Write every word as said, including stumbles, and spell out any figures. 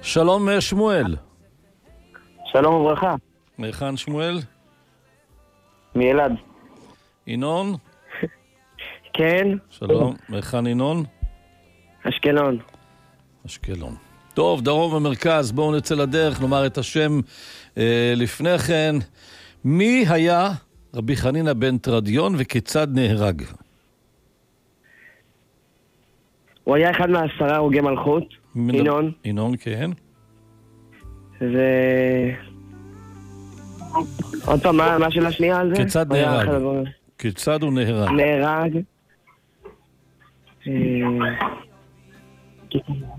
שלום שמואל. שלום וברכה. מהיכן שמואל? מאלעד. ינון? כן. שלום. מהיכן ינון? אשקלון. אשקלון. טוב, דרום ומרכז, בואו נצא לדרך, נאמר את השם אה, לפני כן. מי היה רבי חנינא בן תרדיון וכיצד נהרג? הוא היה אחד מהעשרה הרוגי מלכות. ינון. ינון, כן. ו... עוד פעם, מה, מה השאלה השנייה על זה? כיצד נהרג? כיצד הוא נהרג? נהרג.